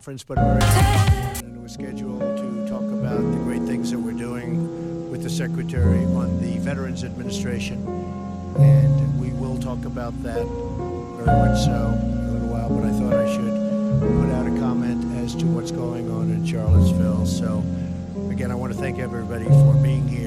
conference, but and we're scheduled to talk about the great things that we're doing with the Secretary on the Veterans Administration, and we will talk about that very much so in a little while, but I thought I should put out a comment as to what's going on in Charlottesville. So, again, I want to thank everybody for being here.